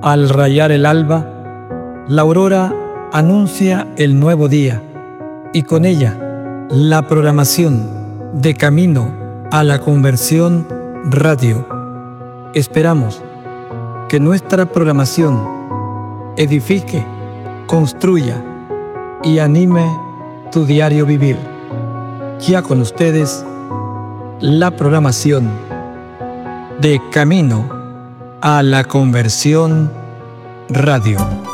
Al rayar el alba, la aurora anuncia el nuevo día y con ella la programación de Camino a la Conversión Radio. Esperamos que nuestra programación edifique, construya y anime tu diario vivir. Ya con ustedes, la programación de Camino a la Conversión Radio.